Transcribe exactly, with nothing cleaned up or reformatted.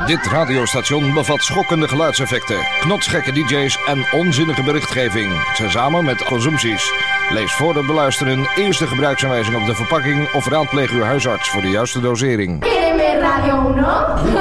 Dit radiostation bevat schokkende geluidseffecten, knotsgekke D J's en onzinnige berichtgeving. Tezamen met consumpties. Lees voor het beluisteren eerst de gebruiksaanwijzing op de verpakking of raadpleeg uw huisarts voor de juiste dosering. Radio uno.